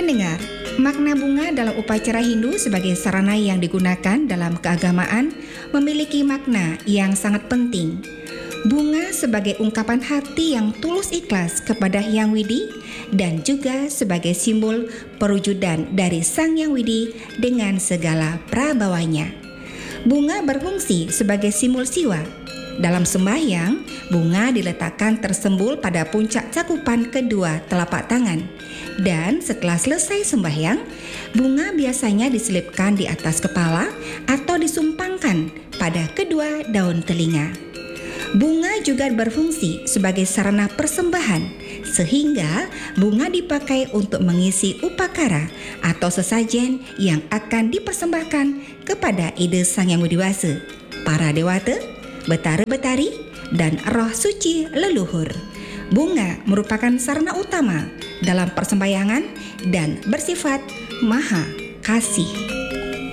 Pendengar, makna bunga dalam upacara Hindu sebagai sarana yang digunakan dalam keagamaan memiliki makna yang sangat penting. Bunga sebagai ungkapan hati yang tulus ikhlas kepada Hyang Widi dan juga sebagai simbol perwujudan dari Sang Hyang Widi dengan segala prabawanya. Bunga berfungsi sebagai simbol siwa. Dalam sembahyang, bunga diletakkan tersembul pada puncak cakupan kedua telapak tangan. Dan setelah selesai sembahyang, bunga biasanya diselipkan di atas kepala atau disumpangkan pada kedua daun telinga. Bunga juga berfungsi sebagai sarana persembahan, sehingga bunga dipakai untuk mengisi upakara atau sesajen yang akan dipersembahkan kepada Ida Sang Hyang Widi-Wasa, para dewata, betara-betari, dan roh suci leluhur. Bunga merupakan sarana utama dalam persembahyangan dan bersifat maha kasih.